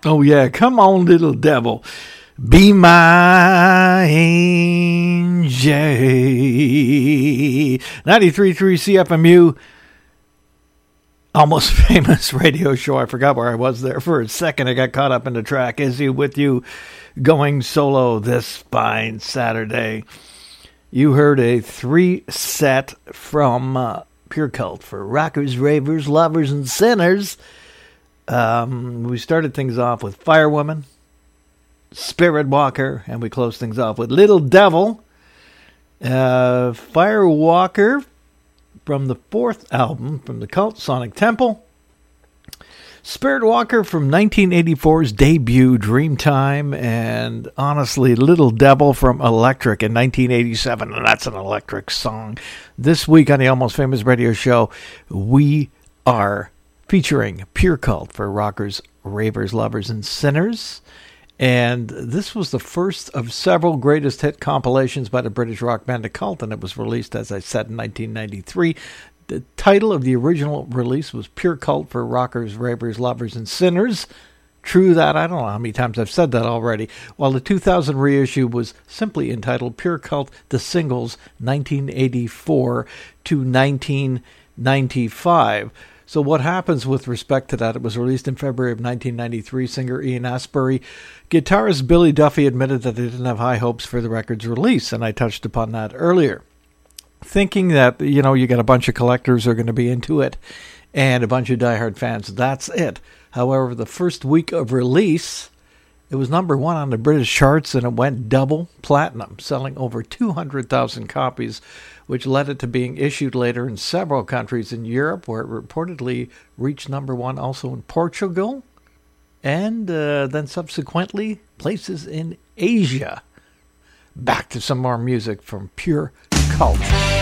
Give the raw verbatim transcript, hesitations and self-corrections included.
Oh, yeah. Come on, little devil. Be my angel. ninety-three point three C F M U. Almost Famous radio show. I forgot where I was there for a second. I got caught up in the track. Is he with you going solo this fine Saturday? You heard a three set from uh, Pure Cult for rockers, ravers, lovers, and sinners. Um, we started things off with Firewoman, Spirit Walker, and we closed things off with Little Devil. Uh, Firewalker from the fourth album from the Cult, Sonic Temple. Spirit Walker from nineteen eighty-four's debut, Dreamtime. And honestly, Little Devil from Electric in nineteen eighty-seven. And that's an Electric song. This week on the Almost Famous radio show, we are featuring Pure Cult for rockers, ravers, lovers, and sinners. And this was the first of several greatest hit compilations by the British rock band The Cult, and it was released, as I said, in nineteen ninety-three. The title of the original release was Pure Cult for rockers, ravers, lovers, and sinners. True that, I don't know how many times I've said that already. While the two thousand reissue was simply entitled Pure Cult, The Singles, nineteen eighty-four to nineteen ninety-five. So what happens with respect to that? It was released in February of nineteen ninety-three. Singer Ian Astbury. Guitarist Billy Duffy admitted that he didn't have high hopes for the record's release, and I touched upon that earlier. Thinking that, you know, you got a bunch of collectors who are going to be into it, and a bunch of diehard fans. That's it. However, the first week of release, it was number one on the British charts, and it went double platinum, selling over two hundred thousand copies, which led it to being issued later in several countries in Europe, where it reportedly reached number one also in Portugal, and uh, then subsequently places in Asia. Back to some more music from Pure Cult.